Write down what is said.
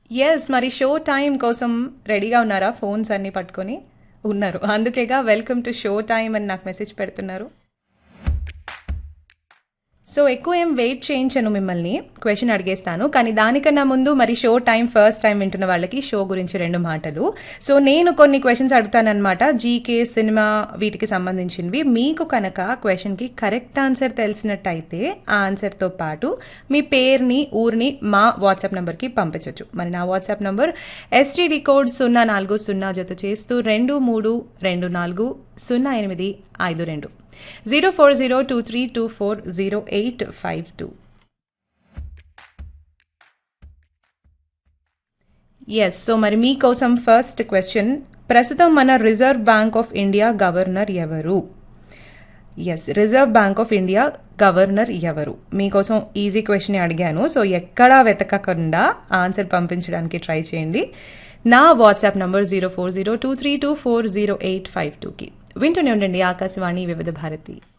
Yes. మరి show time కోసం రెడీగా ఉన్నారా? ఫోన్స్ అన్నీ పట్టుకొని? ఉన్నారు. అందుకేగా వెల్కమ్ టు షో టైమ్ అని నాకు మెసేజ్ పెడుతున్నారు. సో ఎక్కువ ఏం వెయిట్ చేయించను మిమ్మల్ని. క్వెషన్ అడిగేస్తాను. కానీ దానికన్నా ముందు మరి షో టైమ్ ఫస్ట్ టైం వింటున్న వాళ్ళకి షో గురించి 2 మాటలు. సో నేను కొన్ని క్వెషన్స్ అడుగుతానన్నమాట. జీకే, సినిమా వీటికి సంబంధించినవి. మీకు కనుక క్వెషన్‌కి కరెక్ట్ ఆన్సర్ తెలిసినట్టయితే ఆ ఆన్సర్‌తో పాటు మీ పేరుని, ఊరిని మా వాట్సాప్ నంబర్‌కి పంపించొచ్చు. మరి నా వాట్సాప్ నంబర్ ఎస్టీడీ కోడ్ 040 జత చేస్తూ 23240852 04023240852. ఎస్. సో మరి మీకోసం ఫస్ట్ క్వశ్చన్. ప్రస్తుతం మన reserve bank of India governor ఎవరు? Yes, reserve bank of India governor ఎవరు? మీకోసం ఈజీ క్వశ్చన్ అడిగాను. సో ఎక్కడా వెతకకుండా ఆన్సర్ పంపించడానికి ట్రై చేయండి. నా వాట్సాప్ నంబర్ 04023240852కి. వింటూనే ఉండండి ఆకాశవాణి వివిధ భారతి.